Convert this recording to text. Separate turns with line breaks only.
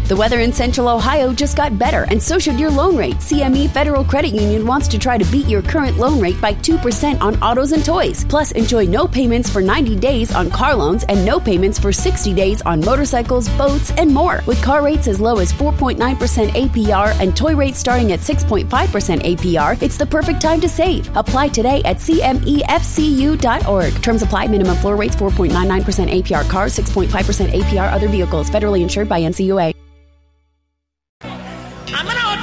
The weather in Central Ohio just got better, and so should your loan rate. CME Federal Credit Union wants to try to beat your current loan rate by 2% on autos and toys. Plus, enjoy no payments for 90 days on car loans and no payments for 60 days on motorcycles, boats, and more. With car rates as low as 4.9% APR and toy rates starting at 6.5% APR, it's the perfect time to save. Apply today at CMEFCU.org. Terms apply. Minimum floor rates 4.99% APR cars, 6.5% APR other vehicles. Federally insured by NCUA.